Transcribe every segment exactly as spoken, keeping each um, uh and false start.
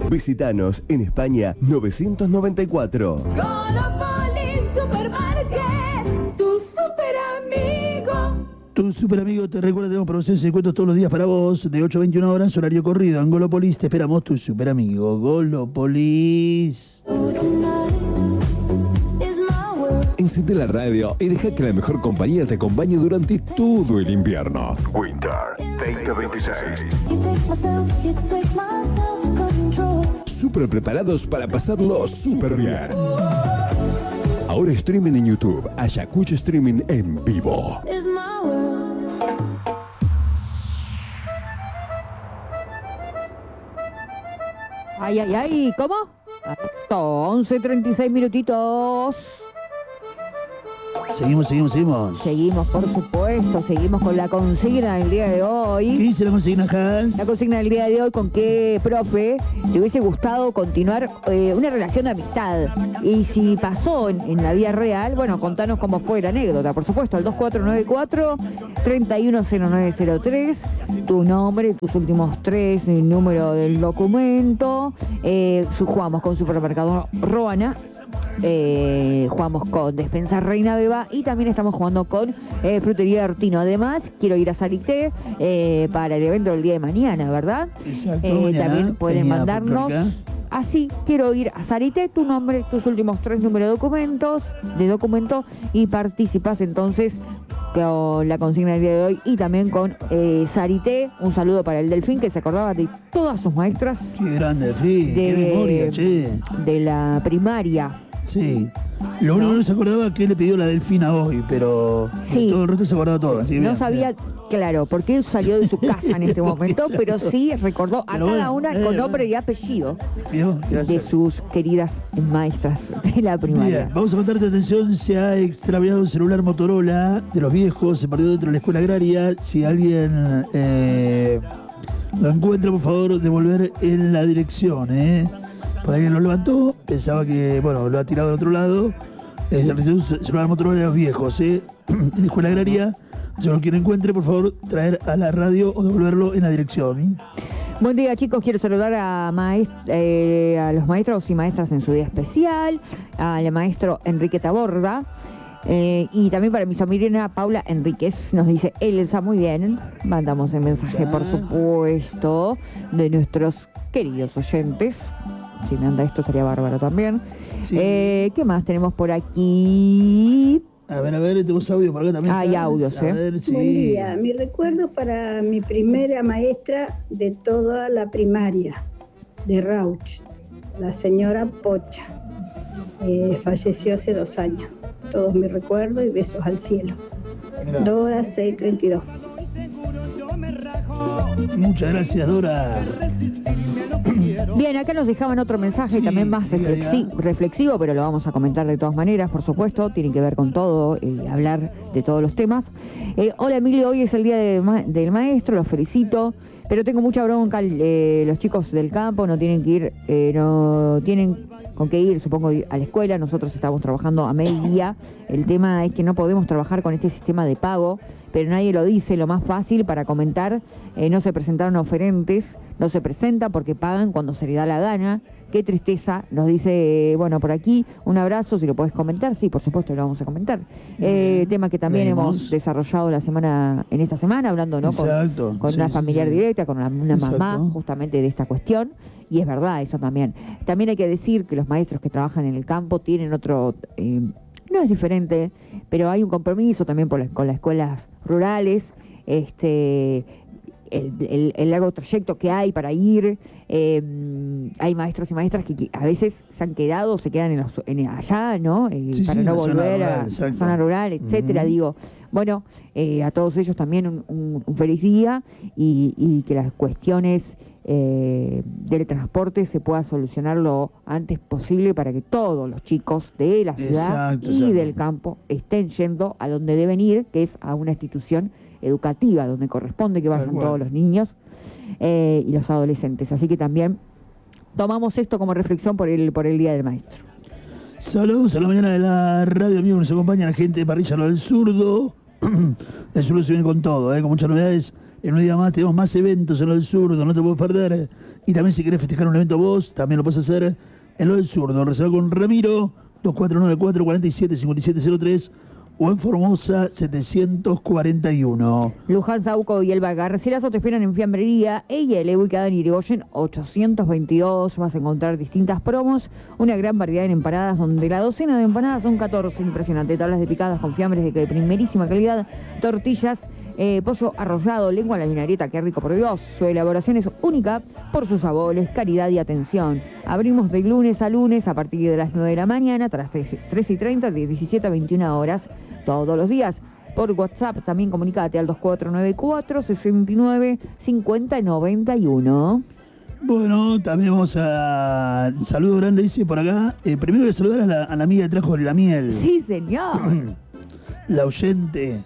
Visítanos en España novecientos noventa y cuatro. Monopoly Supermarket, tu super amigo. Tu super amigo te recuerda, tenemos promociones y descuentos todos los días para vos, de ocho a veintiuna horas, horario corrido. En Golopolis te esperamos, tu super amigo. Golopolis. Encende la radio y deja que la mejor compañía te acompañe durante todo el invierno. Winter veinte veintiséis. Súper preparados para pasarlo súper bien. Ahora streaming en YouTube, Ayacucho Streaming en vivo. Ay, ay, ay, ¿cómo? once treinta y seis minutitos. Seguimos, seguimos, seguimos. Seguimos, por supuesto, seguimos con la consigna del día de hoy. ¿Qué dice la consigna, Hans? La consigna del día de hoy, ¿con qué, profe, te hubiese gustado continuar eh, una relación de amistad? Y si pasó en, en la vida real, bueno, contanos cómo fue la anécdota, por supuesto, al dos cuatro nueve cuatro, tres uno cero nueve cero tres, tu nombre, tus últimos tres, el número del documento. Eh, jugamos con Supermercado Roana. Eh, jugamos con Despensa Reina Beba y también estamos jugando con eh, Frutería Artino. Además, quiero ir a Sarité eh, para el evento del día de mañana, ¿verdad? Exacto, Eh, mañana, también pueden venía mandarnos. Así, quiero ir a Sarité, tu nombre, tus últimos tres números de documentos, de documento, y participas entonces con la consigna del día de hoy y también con eh, Sarité. Un saludo para el Delfín, que se acordaba de todas sus maestras. Qué grande, Delfín, qué memoria, che. De la primaria. Sí. Lo único que no se acordaba que le pidió la Delfina hoy, pero sí. todo el resto se acordaba todo. Así, no bien, sabía, bien. Claro, por qué salió de su casa en este momento, pero sí recordó a pero cada bueno, una eh, con eh, nombre y apellido Bien, de sus queridas maestras de la primaria. Bien, vamos a contarte, atención, se ha extraviado un celular Motorola de los viejos, se perdió dentro de la escuela agraria. Si alguien eh, lo encuentra, por favor, devolver en la dirección, ¿eh? Por alguien lo levantó, pensaba que, bueno, lo ha tirado al otro lado. Eh, se recibió un celular Motorola de los viejos, ¿eh? En la escuela agraria. Si lo quien encuentre, por favor, traer a la radio o devolverlo en la dirección, ¿eh? Buen día, chicos. Quiero saludar a, maest eh, a los maestros y maestras en su día especial, al maestro Enrique Taborda, eh, y también para mi sobrina Paula Enríquez. Nos dice Elsa, muy bien. Mandamos el mensaje, por supuesto, de nuestros queridos oyentes. Si me anda esto, estaría bárbaro también. Sí. Eh, ¿Qué más tenemos por aquí? A ver, a ver, tenemos audio por acá también. Hay audios, ¿eh? A ver, sí. Buen día. Mi recuerdo para mi primera maestra de toda la primaria, de Rauch, la señora Pocha. Eh, falleció hace dos años. Todos mis recuerdos y besos al cielo. Mirá. Dora seiscientos treinta y dos. Muchas gracias, Dora. Bien, acá nos dejaban otro mensaje, sí, también más reflexi reflexivo, pero lo vamos a comentar de todas maneras, por supuesto. Tiene que ver con todo, eh, hablar de todos los temas. Eh, hola, Emilio, hoy es el día de ma del maestro, los felicito, pero tengo mucha bronca. Eh, los chicos del campo no tienen que ir, eh, no tienen con qué ir, supongo, a la escuela. Nosotros estamos trabajando a media. El tema es que no podemos trabajar con este sistema de pago, pero nadie lo dice. Lo más fácil para comentar, eh, no se presentaron oferentes, no se presenta porque pagan cuando se le da la gana. Qué tristeza, nos dice, bueno, por aquí, un abrazo, si lo podés comentar. Sí, por supuesto, lo vamos a comentar. Eh, tema que también Venimos. hemos desarrollado la semana, en esta semana, hablando, ¿no? Exacto. Con, con sí, una sí, familiar sí. directa, con una, una mamá, justamente de esta cuestión. Y es verdad eso también. También hay que decir que los maestros que trabajan en el campo tienen otro... Eh, no es diferente, pero hay un compromiso también por la, con las escuelas rurales, este... El, el, el largo trayecto que hay para ir. Eh, hay maestros y maestras que, que a veces se han quedado, se quedan en los, en, allá, ¿no? Eh, sí, para sí, no volver a la zona rural, etcétera. Uh-huh. Digo, bueno, eh, a todos ellos también un, un, un feliz día y, y que las cuestiones eh, del transporte se pueda solucionar lo antes posible para que todos los chicos de la ciudad exacto, y exacto. del campo estén yendo a donde deben ir, que es a una institución educativa, donde corresponde que vayan todos los niños eh, y los adolescentes. Así que también tomamos esto como reflexión por el, por el Día del Maestro. Saludos a la mañana de la radio, amigos, nos acompaña la gente de Parrilla Lo del Zurdo. El Zurdo se viene con todo, ¿eh? Con muchas novedades En un día más tenemos más eventos en lo del Zurdo, no te puedes perder. Y también si querés festejar un evento vos, también lo puedes hacer en lo del Zurdo. Reserva con Ramiro, dos cuatro nueve cuatro, cuatro siete, cinco siete cero tres o en Formosa setecientos cuarenta y uno. Luján, Sauco y Elba Garcilaso te esperan en Fiambrería E y L, ubicada en Irigoyen ochocientos veintidós. Vas a encontrar distintas promos, una gran variedad en empanadas, donde la docena de empanadas son catorce. Impresionante. Tablas de picadas con fiambres de primerísima calidad, tortillas, eh, pollo arrollado, lengua a la vinagreta, qué rico, por Dios. Su elaboración es única por sus sabores, calidad y atención. Abrimos de lunes a lunes a partir de las nueve de la mañana, hasta las tres y treinta, de diecisiete a veintiuna horas, todos los días. Por WhatsApp también comunicate al dos cuatro nueve cuatro, sesenta y nueve, cincuenta, noventa y uno. Bueno, también vamos a... Saludo grande, dice por acá. Eh, primero voy a saludar a la, a la amiga que trajo la miel. Sí, señor. La oyente.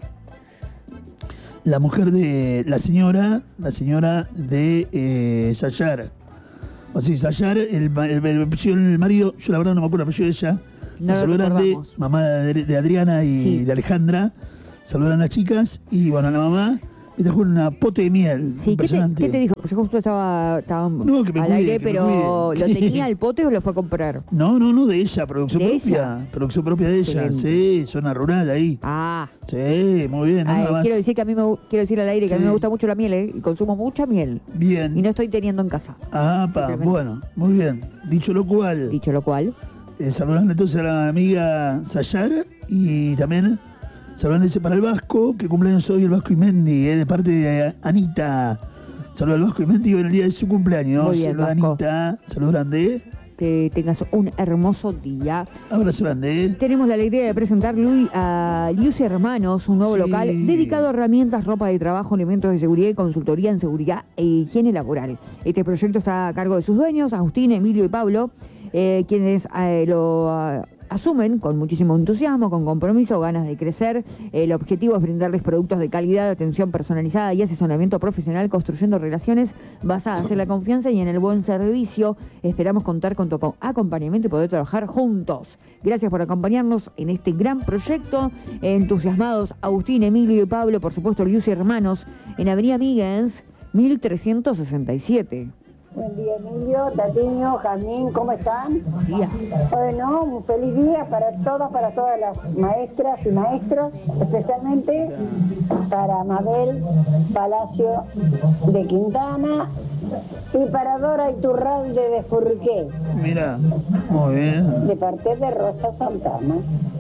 La mujer de... La señora, la señora de eh, Sayar. O sea, Sayar, el, el, el apellido del marido, yo la verdad no me acuerdo el apellido de ella. No Saludo lo grande, recordamos. mamá de, de Adriana y Sí. de Alejandra. Saludan a las chicas y bueno, a la mamá le trajo una pote de miel. Sí, ¿qué te, impresionante. ¿qué te dijo? Yo justo estaba, estaba No, que me al cuide, aire, que me pero cuide. ¿lo tenía el pote o lo fue a comprar? No, no, no, de ella, producción ¿De propia. ella? Producción propia de ella, Excelente. sí, zona rural ahí. Ah, Sí, muy bien, ay, nada más. quiero decir que a mí me gu- quiero decir al aire que a mí Sí. me gusta mucho la miel, ¿eh? Y consumo mucha miel. Bien. Y no estoy teniendo en casa. Ah, pa, Simplemente. bueno, muy bien. Dicho lo cual, Dicho lo cual, eh, saludando entonces a la amiga Sayar y también saludándose para el Vasco, que cumpleaños hoy el Vasco y Mendy, eh, de parte de eh, Anita. Saludos al Vasco y Mendy hoy en el día de su cumpleaños. Muy bien, Saludos a Vasco. Anita, saludos grande. que tengas un hermoso día. Abrazo grande. Tenemos la alegría de presentar Luis, a Luis Hermanos, un nuevo Sí. local dedicado a herramientas, ropa de trabajo, elementos de seguridad y consultoría en seguridad e higiene laboral. Este proyecto está a cargo de sus dueños, Agustín, Emilio y Pablo, eh, quienes eh, lo ah, asumen con muchísimo entusiasmo, con compromiso, ganas de crecer. El objetivo es brindarles productos de calidad, atención personalizada y asesoramiento profesional, construyendo relaciones basadas en la confianza y en el buen servicio. Esperamos contar con tu aco- acompañamiento y poder trabajar juntos. Gracias por acompañarnos en este gran proyecto. Entusiasmados, Agustín, Emilio y Pablo, por supuesto, Lius y Hermanos, en Avenida Miggins, mil trescientos sesenta y siete. Buen día, Emilio, Tatiño, Jamín, ¿cómo están? Día. Bueno, un feliz día para todos, para todas las maestras y maestros, especialmente para Mabel Palacio de Quintana y para Dora Iturralde de Furqué, Mira, muy bien. de parte de Rosa Santana.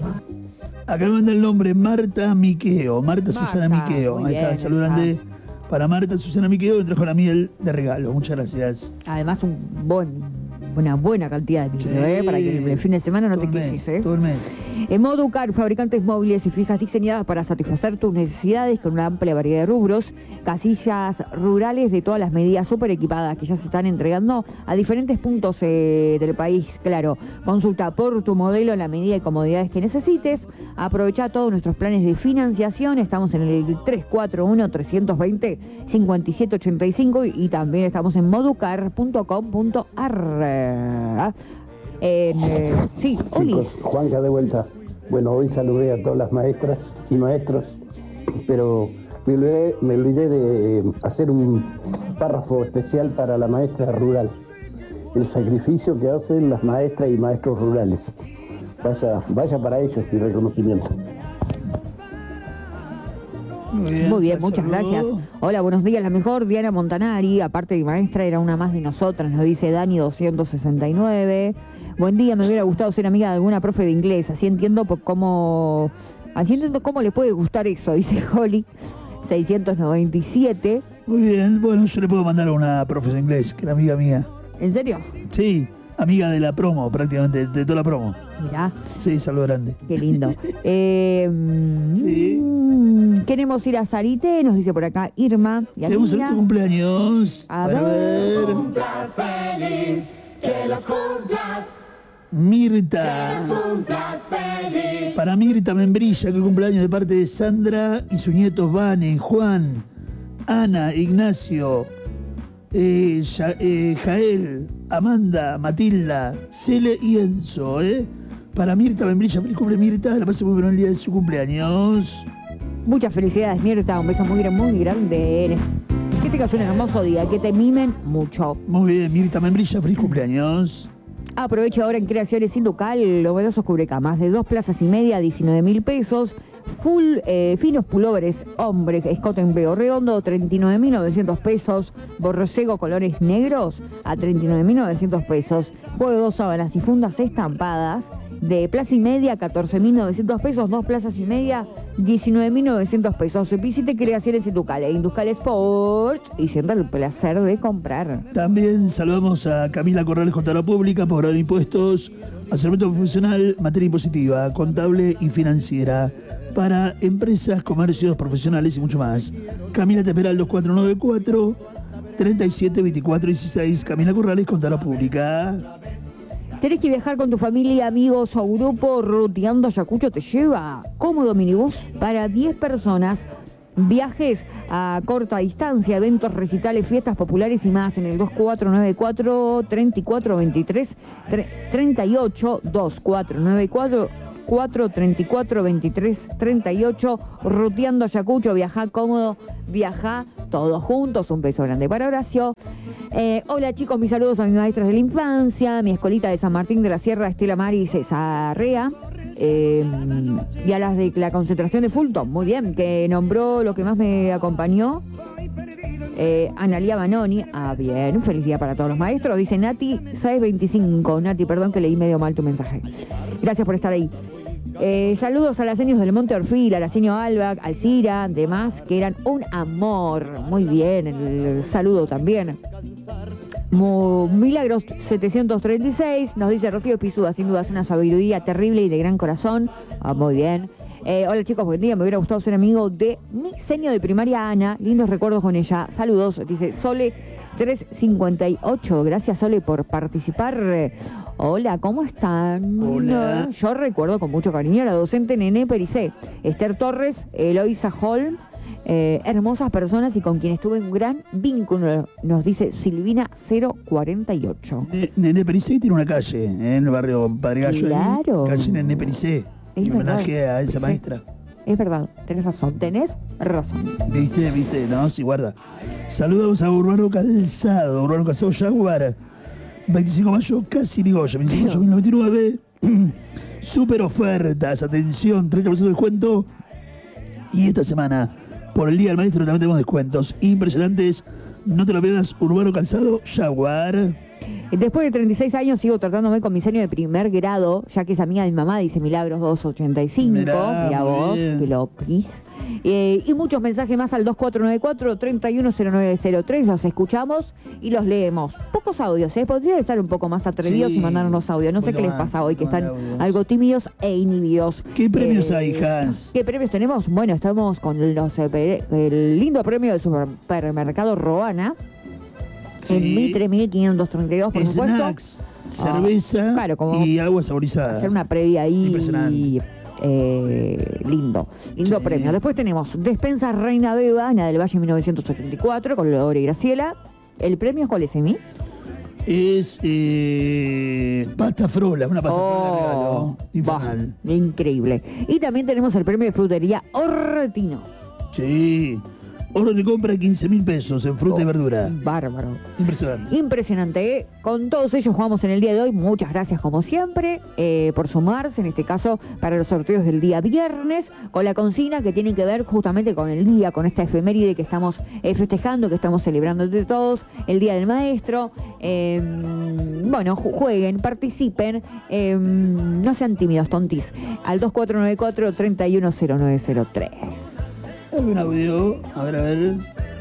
Acá me manda el nombre Marta Miqueo. Marta, Marta, Susana Miqueo. muy Ahí está, bien, el saludo ahí está. grande para Marta Susana Miqueo, que trajo la miel de regalo. Muchas gracias. Además, un buen, una buena cantidad de vino, Sí. ¿eh? Para que el, el fin de semana no Todo te el quejes, mes, ¿eh? todo el mes. En Moducar, fabricantes móviles y fijas diseñadas para satisfacer tus necesidades con una amplia variedad de rubros, casillas rurales de todas las medidas súper equipadas que ya se están entregando a diferentes puntos eh, del país, claro. Consulta por tu modelo la medida y comodidades que necesites. Aprovecha todos nuestros planes de financiación. Estamos en el tres cuatro uno, tres dos cero, cinco siete ocho cinco y también estamos en moducar punto com punto ar. En, eh, sí, Olis. Chicos, Juanca de vuelta. Bueno, hoy saludé a todas las maestras y maestros, pero me olvidé, me olvidé de hacer un párrafo especial para la maestra rural. El sacrificio que hacen las maestras y maestros rurales. Vaya, vaya para ellos mi reconocimiento. Muy bien, Muy bien, hasta muchas luego. gracias. Hola, buenos días. La mejor Diana Montanari, aparte de maestra, era una más de nosotras, nos dice Dani doscientos sesenta y nueve. Buen día, me hubiera gustado ser amiga de alguna profe de inglés, así entiendo por cómo, así entiendo cómo le puede gustar eso, dice Holly seiscientos noventa y siete. Muy bien, bueno, yo le puedo mandar a una profe de inglés, que era amiga mía. ¿En serio? Sí, amiga de la promo, prácticamente, de toda la promo. Mirá, Sí, saludo grande. qué lindo. Eh, Sí. mm, Queremos ir a Sarité, nos dice por acá Irma. Y Tenemos el Alina. tu cumpleaños. A Para ver. Mirta. Para Mirta Membrilla, que cumpleaños de parte de Sandra y sus nietos Vane, Juan, Ana, Ignacio, eh, Ya- eh, Jael, Amanda, Matilda, Cele y Enzo. ¿eh? Para Mirta Membrilla, feliz cumple Mirta, la pase muy bien el día de su cumpleaños. Muchas felicidades, Mirta. Un beso muy, gra- muy grande. Que tengas un hermoso día, que te mimen mucho. Muy bien, Mirta Membrilla, feliz cumpleaños. Aprovecha ahora en Creaciones Inducal los novedosos cubrecamas de dos plazas y media, diecinueve mil pesos. Full eh, finos pulóveres, hombre, escote en veo redondo, treinta y nueve mil novecientos pesos. Borrosego colores negros a treinta y nueve mil novecientos pesos. Juego de dos sábanas y fundas estampadas de plaza y media, catorce mil novecientos pesos. Dos plazas y media, diecinueve mil novecientos pesos. Visite Creaciones Inducal e Inducal Sport y sienta el placer de comprar. También saludamos a Camila Corrales, Contadora Pública, Pagador de Impuestos, asesoramiento profesional, materia impositiva, contable y financiera para empresas, comercios, profesionales y mucho más. Camila te espera al dos cuatro nueve cuatro, treinta y siete, veinticuatro dieciséis. Camila Corrales, Contadora Pública. ¿Tenés que viajar con tu familia, amigos o grupo? Ruteando Ayacucho te lleva. Cómodo minibús para diez personas. Viajes a corta distancia, eventos, recitales, fiestas populares y más en el dos cuatro nueve cuatro, treinta y cuatro veintitrés, treinta y ocho, dos cuatro nueve cuatro, cuatro treinta y cuatro veintitrés treinta y ocho. Ruteando Ayacucho, viajá cómodo, viajá todos juntos. Un beso grande para Horacio. Eh, hola chicos, mis saludos a mis maestras de la infancia, mi escolita de San Martín de la Sierra, Estela Maris Sarrea, eh, y a las de la concentración de Fulton, muy bien, que nombró lo que más me acompañó, eh, Analia Banoni. Ah, bien, feliz día para todos los maestros, dice Nati seis veinticinco. Nati, perdón que leí medio mal tu mensaje. Gracias por estar ahí. Eh, saludos a las seños del Monte Orfil, a la seño Alba, Alcira, demás, que eran un amor. Muy bien, el saludo también. Mo- Milagros setecientos treinta y seis, nos dice Rocío Pisuda, sin duda es una sabiduría terrible y de gran corazón. Ah, muy bien. Eh, hola chicos, buen día, me hubiera gustado ser amigo de mi seño de primaria Ana, lindos recuerdos con ella. Saludos, dice Sole tres cincuenta y ocho, gracias Sole por participar. Eh, Hola, ¿cómo están? Hola. Yo recuerdo con mucho cariño a la docente Nené Pericé, Esther Torres, Eloisa Holm, eh, hermosas personas y con quienes tuve un gran vínculo, nos dice Silvina cero cuarenta y ocho. Ne- Nené Pericé tiene una calle en el barrio Padre Gallo. Claro. Ahí, calle Nené Pericé. Es En homenaje verdad. a esa Sí. maestra. Es verdad, tenés razón, tenés razón. Viste, viste, no, sí, guarda. Saludamos a Urbano Calzado, Urbano Calzado Jaguar. veinticinco de mayo, casi Ligoya, veinticinco de mayo mil novecientos noventa y nueve. Super ofertas, atención, treinta por ciento de descuento. Y esta semana, por el Día del Maestro, también tenemos descuentos impresionantes. No te lo pierdas, Urbano Calzado Jaguar. Después de treinta y seis años sigo tratándome con mi seño de primer grado, ya que es amiga de mi mamá, dice Milagros doscientos ochenta y cinco. Mirá, Mira muy vos, bien. que lo pis. Eh, y muchos mensajes más al dos cuatro nueve cuatro, treinta y uno cero nueve cero tres. Los escuchamos y los leemos. Pocos audios, ¿eh? Podrían estar un poco más atrevidos Sí, y mandarnos audios. No un sé qué poquito les más, pasa hoy, que mandar están audios. algo tímidos e inhibidos. ¿Qué premios Eh, hay, Hans? ¿Qué premios tenemos? Bueno, estamos con los, eh, pe- el lindo premio del supermercado Roana. Sí. En Mitre mil quinientos treinta y dos, por supuesto. Snacks, cerveza Ah, claro, como y agua saborizada. Hacer una previa ahí. Impresionante. eh, lindo, lindo Sí. premio. Después tenemos Despensa Reina Beba, Ana del Valle mil novecientos ochenta y cuatro, con Lore y Graciela. ¿El premio cuál es, Emi? Es eh, pasta frola, una pasta frola de regalo. Infernal. bah, increíble. Y también tenemos el premio de frutería Orretino. Sí. Oro de compra quince mil pesos en fruta y Oh, verdura. Bárbaro. Impresionante. Impresionante, ¿eh? Con todos ellos jugamos en el día de hoy. Muchas gracias, como siempre, eh, por sumarse, en este caso, para los sorteos del día viernes, con la consigna que tiene que ver justamente con el día, con esta efeméride que estamos eh, festejando, que estamos celebrando entre todos, el Día del Maestro. Eh, bueno, ju- jueguen, participen, eh, no sean tímidos, tontis. Al dos cuatro nueve cuatro, treinta y uno cero nueve cero tres. Hay un audio. A ver, a ver.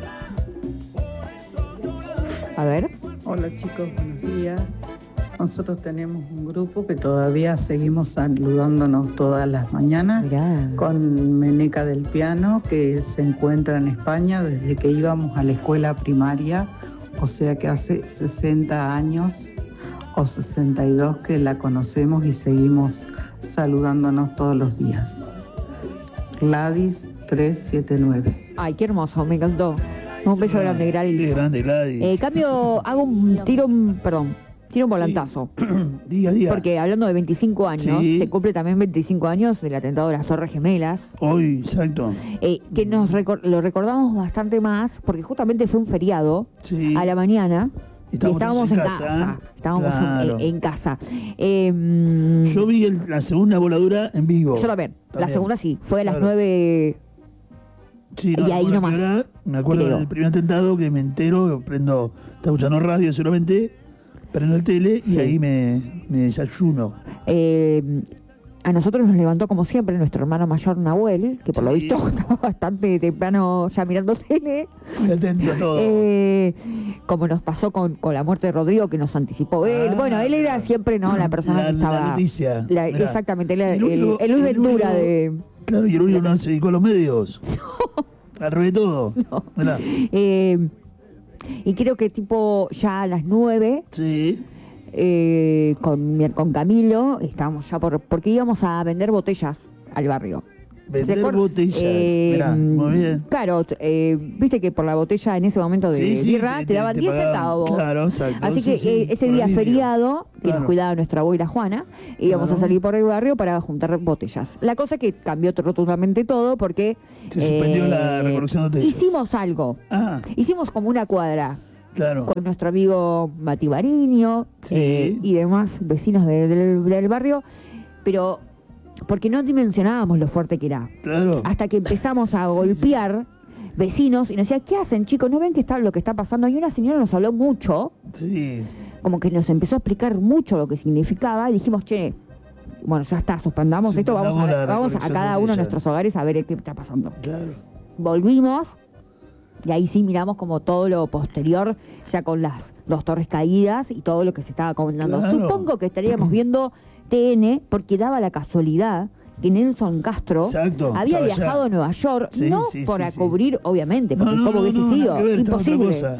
A ver. Hola chicos, buenos días. Nosotros tenemos un grupo que todavía seguimos saludándonos todas las mañanas Mirá. con Meneca del Piano, que se encuentra en España desde que íbamos a la escuela primaria, o sea que hace sesenta años o sesenta y dos que la conocemos y seguimos saludándonos todos los días. Gladys trescientos setenta y nueve. Ay, qué hermoso, me encantó. Un beso grande, Qué Gladys. grande, Gladys. Eh, cambio, hago un tiro, un- perdón, Tiene un volantazo. Diga, diga. Porque hablando de veinticinco años, Sí. se cumple también veinticinco años del atentado de las Torres Gemelas. Hoy, exacto. Eh, que nos recor- lo recordamos bastante más porque justamente fue un feriado Sí. a la mañana y Estábamos estábamos en en casa. casa. Estábamos en- Claro. en, en casa. Eh, Yo vi el- la segunda voladura en vivo. yo también. La También. segunda sí, fue a las Claro. nueve. Sí, y no, ahí me acuerdo nomás, qué hora. Me acuerdo creo. del primer atentado que me entero, prendo, estaba escuchando radio seguramente, prendo el tele y Sí. ahí me, me desayuno. Eh, a nosotros nos levantó como siempre nuestro hermano mayor Nahuel, que por lo Sí. visto estaba bastante temprano ya mirando tele. Muy atento a todo. Eh, como nos pasó con, con la muerte de Rodrigo, que nos anticipó él. Ah, bueno, él era mirá. siempre no la persona La- que estaba. la noticia. la- Mirá. exactamente, él era El el, único- el Luis el Ventura único- de. Claro, y el único no se dedicó a los medios. Al revés de todo. No. Mirá. Eh, y creo que tipo ya a las nueve. Sí. eh, con, mi- con Camilo, estábamos ya por. Porque íbamos a vender botellas al barrio. Vender ¿Recuerdas? botellas. Eh, Mirá, muy bien. Claro, t- eh, viste que por la botella en ese momento de Sí, sí, birra te- te, te- daban te diez pagaban. centavos. Claro, exacto. Así Sí, que sí, eh, ese por día el vidrio. feriado, que Claro. nos cuidaba nuestra abuela Juana, íbamos Claro. a salir por el barrio para juntar botellas. La cosa que cambió rotundamente todo porque... Se suspendió la recolección de botellas. Hicimos algo. Ah, Hicimos como una cuadra claro. con nuestro amigo Mati Bariño Sí. eh, y demás vecinos de- del, del barrio, pero porque no dimensionábamos lo fuerte que era. Claro. Hasta que empezamos a golpear vecinos y nos decía, ¿qué hacen, chicos? ¿No ven que está lo que está pasando? Y una señora nos habló mucho, Sí. como que nos empezó a explicar mucho lo que significaba y dijimos, che, bueno, ya está, suspendamos esto, vamos, Suspendamos a, la vamos a recolección cada de uno de botellas. nuestros hogares a ver qué está pasando. Claro. Volvimos y ahí sí miramos como todo lo posterior, ya con las dos torres caídas y todo lo que se estaba comentando. Claro. Supongo que estaríamos viendo T N porque daba la casualidad que Nelson Castro Exacto, había estaba viajado allá. a Nueva York, Sí, no sí, para sí, sí. cubrir, obviamente, porque No, no, cómo no, hubiese no, sido, nada que ver, estaba otra imposible. cosa.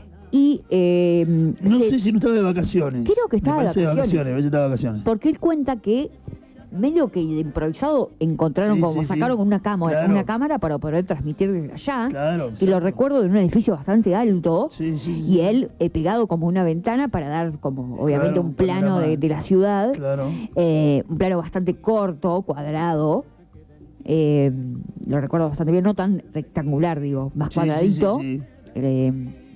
Y eh, No se- sé si no estaba de vacaciones. Creo que estaba Me de parece vacaciones. a veces estaba de vacaciones. porque él cuenta que medio que de improvisado encontraron Sí, como sí, sacaron sí. una cámara, Claro. una cámara para poder transmitir desde allá. Claro. Y lo exacto. recuerdo de un edificio bastante alto. Sí, sí, sí. Y él eh, pegado como una ventana para dar como obviamente Claro, un plano panorama. de, de la ciudad. Claro. Eh, un plano bastante corto, cuadrado. Eh, lo recuerdo bastante bien, no tan rectangular, digo, más Sí, sí, cuadradito. sí, sí. Eh,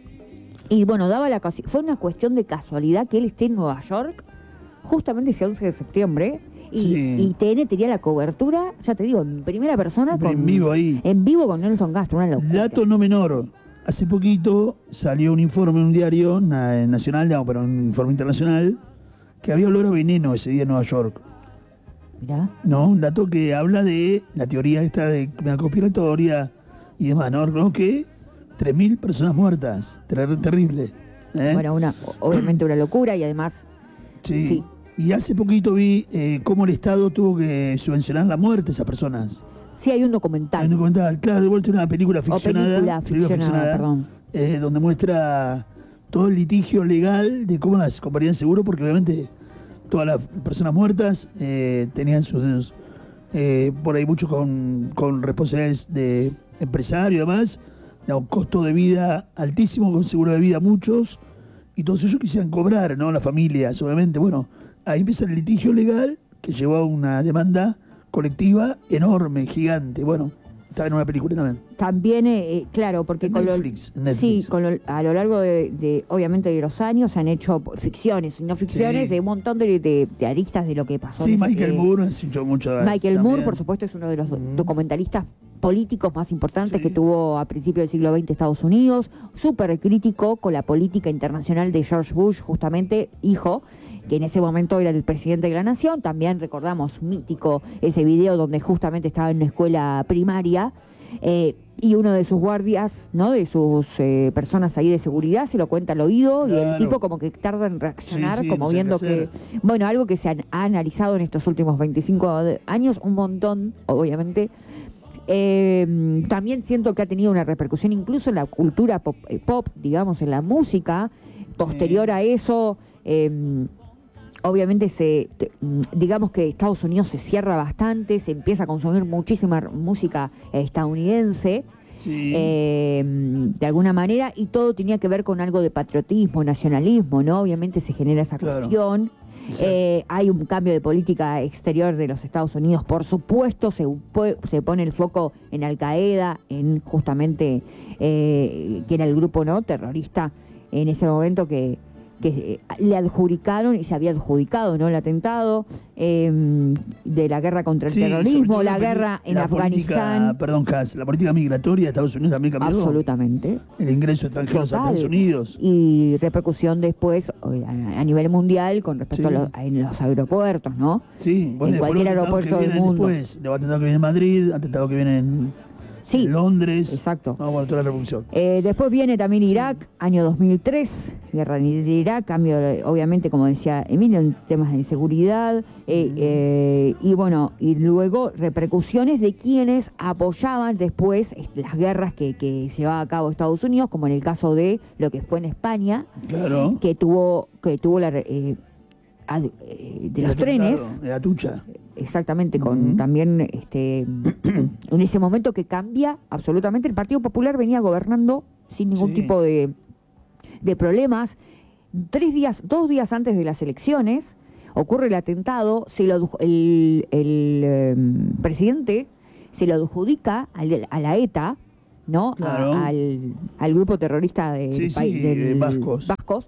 y bueno, daba la casi- fue una cuestión de casualidad que él esté en Nueva York justamente ese once de septiembre. Y, Sí. y T N tenía la cobertura, ya te digo, en primera persona. Con, En vivo ahí. En vivo con Nelson Castro, una locura. Dato no menor. Hace poquito salió un informe en un diario na- nacional, digamos, pero un informe internacional, que había olor a veneno ese día en Nueva York. Mirá. No, un dato que habla de la teoría esta de la conspiratoria y demás, ¿no? ¿No? Que tres mil personas muertas. Ter- terrible. ¿eh? Bueno, una, obviamente una locura y además, sí. sí. Y hace poquito vi eh, cómo el Estado tuvo que subvencionar la muerte de esas personas. sí hay un documental. Hay un documental, claro, de vuelta una película o ficcionada. película ficcionada, perdón. eh, donde muestra todo el litigio legal de cómo las compañías de seguro, porque obviamente todas las personas muertas eh, tenían sus, eh, por ahí muchos con, con responsabilidades de empresario y demás, da un costo de vida altísimo, con seguro de vida muchos, y todos ellos quisieran cobrar, ¿no? Las familias, obviamente, bueno, ahí empieza el litigio legal que llevó a una demanda colectiva enorme, gigante, bueno, estaba en una película también. También, eh, eh, claro, porque En con Netflix, lo, en Netflix. sí, con lo- a lo largo de, de, obviamente, de los años se han hecho ficciones, no ficciones, Sí. de un montón de, de- de aristas de lo que pasó. Sí, en ese- Michael eh, Moore ha hecho mucho Michael Moore, también. por supuesto, es uno de los do- Mm. documentalistas políticos más importantes Sí. que tuvo a principios del siglo veinte Estados Unidos, súper crítico con la política internacional de George Bush, justamente hijo, que en ese momento era el presidente de la nación. También recordamos mítico ese video donde justamente estaba en una escuela primaria eh, y uno de sus guardias, ¿no? De sus eh, personas ahí de seguridad se lo cuenta al oído y el Claro. tipo como que tarda en reaccionar, Sí, sí, como no sé qué viendo que, hacer. bueno, algo que se han- ha analizado en estos últimos veinticinco de- años, un montón, obviamente. Eh, también siento que ha tenido una repercusión incluso en la cultura pop, eh, pop, digamos, en la música. Posterior Sí. a eso, eh, obviamente se, te- mm, digamos que Estados Unidos se cierra bastante, se empieza a consumir muchísima r- música estadounidense Sí. eh, de alguna manera, y todo tenía que ver con algo de patriotismo, nacionalismo, ¿no? Obviamente se genera esa Claro. cuestión. Eh, hay un cambio de política exterior de los Estados Unidos, por supuesto, se, pu- se pone el foco en Al Qaeda, en justamente, eh, que era el grupo no terrorista en ese momento que, que le adjudicaron y se había adjudicado no el atentado, eh, de la guerra contra el Sí, sobre terrorismo, todo la peli- guerra en la Afganistán. política- perdón, Cas, la política migratoria de Estados Unidos también cambió. Absolutamente. El ingreso de extranjeros a Total. Estados Unidos. Y repercusión después eh, a, a nivel mundial con respecto Sí. a los, en los aeropuertos, ¿no? Sí, bueno, en después cualquier los atentados aeropuerto que del vienen mundo. Después, de atentado que viene en Madrid, atentado que viene en Sí, en Londres. exacto. No, bueno, toda la revolución. Eh, después viene también Irak, año dos mil tres, guerra de Irak, cambio, eh, obviamente, como decía Emilio, en temas de seguridad, eh, eh, y bueno, y luego repercusiones de quienes apoyaban después eh, las guerras que, que llevaba a cabo Estados Unidos, como en el caso de lo que fue en España, Claro. que tuvo, que tuvo la... eh, ad- eh, de El los atentado trenes, De Atucha. exactamente, con Ujú. también este en ese momento que cambia absolutamente. El Partido Popular venía gobernando sin ningún Sí. tipo de, de problemas. Tres días, dos días antes de las elecciones, ocurre el atentado, se lo adju- el, el, em, presidente se lo adjudica al- a la ETA, ¿no? A- Claro. al, al grupo terrorista del Sí, sí, país del- eh, vascos. vascos.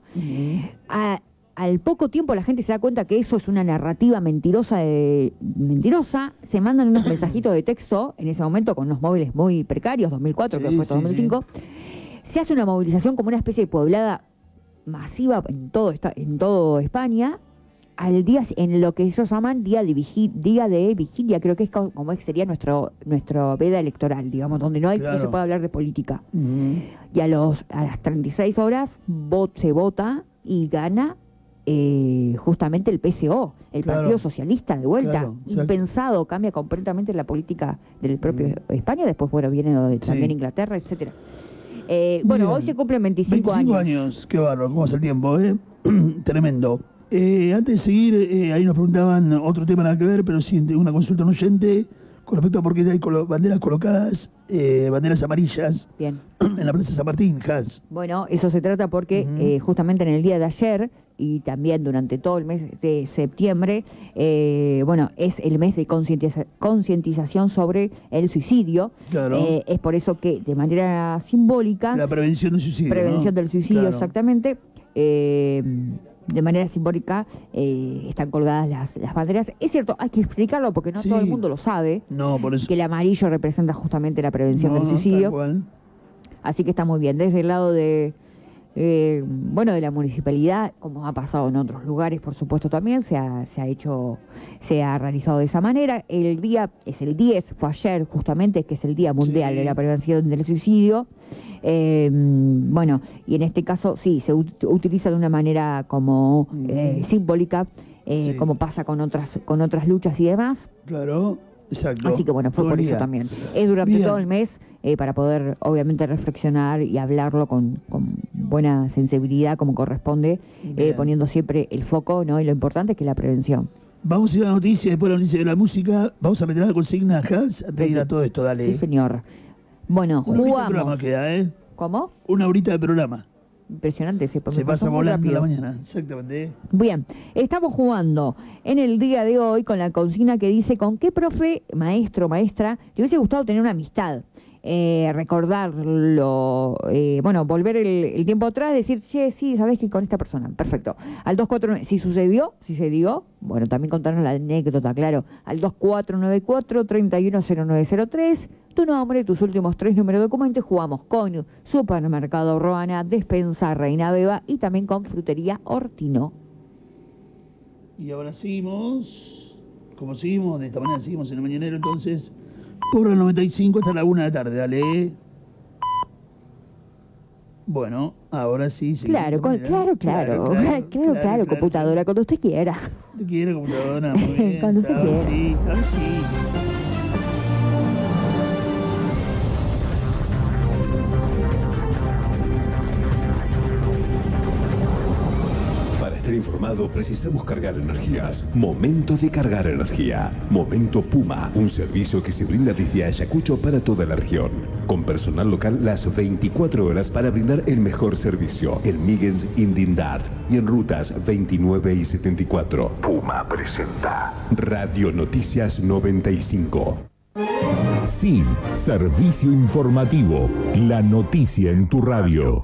A- al poco tiempo la gente se da cuenta que eso es una narrativa mentirosa, de- mentirosa, se mandan unos mensajitos de texto, en ese momento con unos móviles muy precarios, dos mil cuatro, que Sí, fue sí, dos mil cinco, se hace una movilización como una especie de poblada masiva en todo, esta- en todo España, al día, en lo que ellos llaman día de, vigi- día de vigilia, creo que es co- como sería nuestro, nuestro veda electoral, digamos, donde no, hay, no Claro. se puede hablar de política. Ujú. Y a, los, a las treinta y seis horas vot, se vota y gana eh, justamente el P S O, el Claro. Partido Socialista, de vuelta. Claro, exacto. Impensado, cambia completamente la política del propio España, después bueno viene lo de- Sí. también Inglaterra, etcétera. Eh, bueno, Bien. hoy se cumplen veinticinco, años. Qué bárbaro, cómo hace el tiempo, ¿eh? Tremendo. Eh, antes de seguir, eh, ahí nos preguntaban otro tema nada que ver, pero sí una consulta a un oyente con respecto a por qué hay colo- banderas colocadas, eh, banderas amarillas Bien. en la Plaza San Martín, Has. Bueno, eso se trata porque Ujú. eh, justamente en el día de ayer y también durante todo el mes de septiembre, eh, bueno, es el mes de concientiza- concientización sobre el suicidio. Claro. Eh, es por eso que de manera simbólica, La prevención del suicidio. prevención ¿no? del suicidio, Claro. exactamente, eh, de manera simbólica eh, están colgadas las, las banderas. Es cierto, hay que explicarlo porque no Sí. todo el mundo lo sabe, No, por eso. que el amarillo representa justamente la prevención No, del no, tal suicidio. cual. Así que está muy bien. Desde el lado de, eh, bueno, de la municipalidad, como ha pasado en otros lugares, por supuesto también, se ha, se ha hecho, se ha realizado de esa manera. El día es el diez, fue ayer justamente, que es el Día Mundial Sí. de la Prevención del Suicidio. Eh, bueno, y en este caso sí, se ut- utiliza de una manera como eh, simbólica, eh, Sí. como pasa con otras, con otras luchas y demás. Claro, exacto. Así que bueno, fue Todo por el eso día. también. Es durante Bien. todo el mes eh, para poder obviamente reflexionar y hablarlo con, con buena sensibilidad como corresponde, eh, Bien. poniendo siempre el foco, ¿no? Y lo importante es que la prevención. Vamos a ir a la noticia, después de la noticia de la música. Vamos a meter la consigna, Has, antes de ir a todo esto, dale. Sí, señor. Bueno, Una horita de programa jugamos. queda, ¿eh? ¿Cómo? Una horita de programa. Impresionante, se, Se me pasa pasó muy volando la rápido. mañana, exactamente. Bien, estamos jugando en el día de hoy con la consigna que dice: ¿con qué profe, maestro, maestra le hubiese gustado tener una amistad? Eh, recordarlo, eh, bueno, volver el, el tiempo atrás, decir, che, sí, sabés que con esta persona, perfecto. Al dos cuatro nueve, si sucedió, si se dio, bueno, también contarnos la anécdota, claro. Al dos cuatro nueve cuatro, tres uno cero nueve cero tres, tu nombre, tus últimos tres números de documento. Jugamos con Supermercado Roana, Despensa Reina Beba y también con Frutería Hortino. Y ahora seguimos, como seguimos, de esta manera seguimos en el mañanero, entonces, por el noventa y cinco hasta la una de la tarde, dale. Bueno, ahora sí, sí. Claro, con- claro, claro, claro, claro, claro, computadora, cuando usted quiera. Te quiere computadora, muy bien. Cuando usted ahora quiera. sí, ahora sí. Para estar estar informado, precisamos cargar energías. Momento de cargar energía. Momento Puma, un servicio que se brinda desde Ayacucho para toda la región. Con personal local las veinticuatro horas para brindar el mejor servicio. En Migens, Indindart y en rutas veintinueve y setenta y cuatro. Puma presenta Radio Noticias noventa y cinco. Sí, servicio informativo. La noticia en tu radio.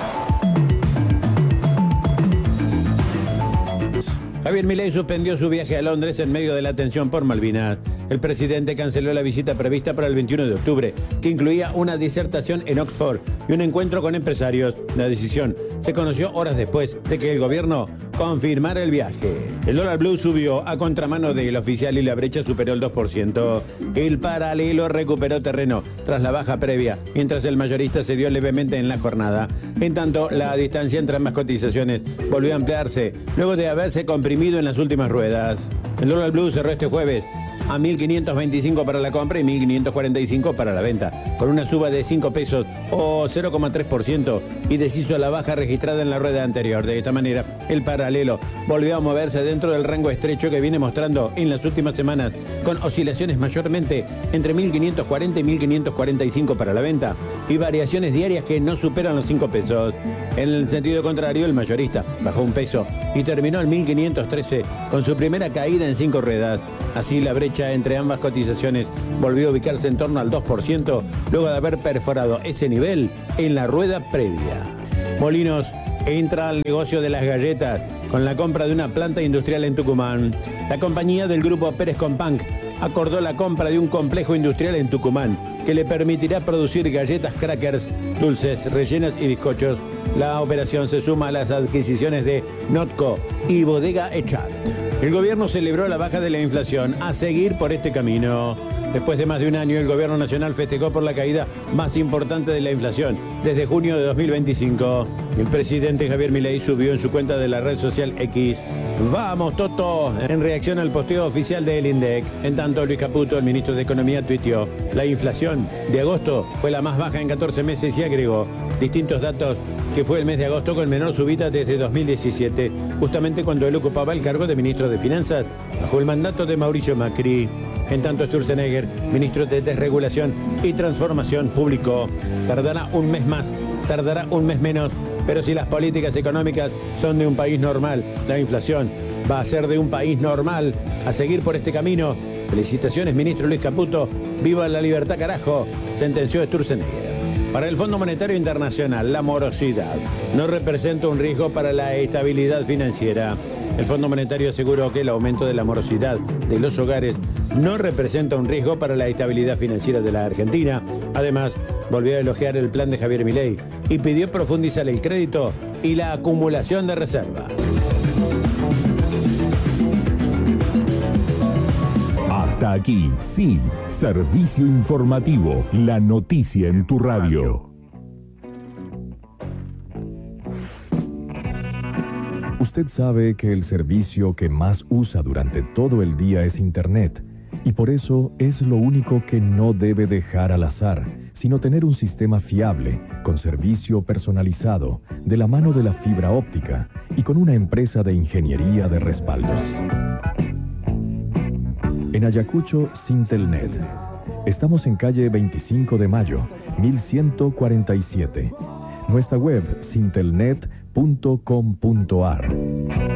Javier Milei suspendió su viaje a Londres en medio de la tensión por Malvinas. El presidente canceló la visita prevista para el veintiuno de octubre, que incluía una disertación en Oxford y un encuentro con empresarios. La decisión se conoció horas después de que el gobierno confirmara el viaje. El dólar blue subió a contramano del oficial y la brecha superó el dos por ciento. El paralelo recuperó terreno tras la baja previa, mientras el mayorista cedió levemente en la jornada. En tanto, la distancia entre ambas cotizaciones volvió a ampliarse luego de haberse comprimido en las últimas ruedas. El dólar blue cerró este jueves a mil quinientos veinticinco para la compra y mil quinientos cuarenta y cinco para la venta, con una suba de cinco pesos o cero coma tres por ciento y deshizo la baja registrada en la rueda anterior. De esta manera, el paralelo volvió a moverse dentro del rango estrecho que viene mostrando en las últimas semanas, con oscilaciones mayormente entre mil quinientos cuarenta y mil quinientos cuarenta y cinco para la venta y variaciones diarias que no superan los cinco pesos. En el sentido contrario, el mayorista bajó un peso y terminó en mil quinientos trece con su primera caída en cinco ruedas. Así, la brecha entre ambas cotizaciones volvió a ubicarse en torno al dos por ciento luego de haber perforado ese nivel en la rueda previa. Molinos entra al negocio de las galletas con la compra de una planta industrial en Tucumán. La compañía del grupo Pérez Companc acordó la compra de un complejo industrial en Tucumán que le permitirá producir galletas, crackers, dulces, rellenas y bizcochos. La operación se suma a las adquisiciones de Notco y Bodega Echat. El gobierno celebró la baja de la inflación. A seguir por este camino. Después de más de un año, el gobierno nacional festejó por la caída más importante de la inflación desde junio de dos mil veinticinco. El presidente Javier Milei subió en su cuenta de la red social X: ¡Vamos, Toto!, en reacción al posteo oficial del INDEC. En tanto, Luis Caputo, el ministro de Economía, tuiteó: la inflación de agosto fue la más baja en catorce meses y agregó distintos datos que fue el mes de agosto con menor subida desde dos mil diecisiete, justamente cuando él ocupaba el cargo de ministro de Finanzas bajo el mandato de Mauricio Macri. En tanto, Sturzenegger, ministro de Desregulación y Transformación, publicó: tardará un mes más, tardará un mes menos, pero si las políticas económicas son de un país normal, la inflación va a ser de un país normal. A seguir por este camino. Felicitaciones, ministro Luis Caputo. ¡Viva la libertad, carajo!, sentenció Sturzenegger. Para el Fondo Monetario Internacional, la morosidad no representa un riesgo para la estabilidad financiera. El Fondo Monetario aseguró que el aumento de la morosidad de los hogares no representa un riesgo para la estabilidad financiera de la Argentina. Además, volvió a elogiar el plan de Javier Milei y pidió profundizar el crédito y la acumulación de reserva. Hasta aquí, sí, servicio informativo, la noticia en tu radio. Usted sabe que el servicio que más usa durante todo el día es Internet, y por eso es lo único que no debe dejar al azar, sino tener un sistema fiable, con servicio personalizado, de la mano de la fibra óptica y con una empresa de ingeniería de respaldos. En Ayacucho, Sintelnet. Estamos en calle veinticinco de mayo, mil ciento cuarenta y siete. Nuestra web, sintelnet punto com punto ar.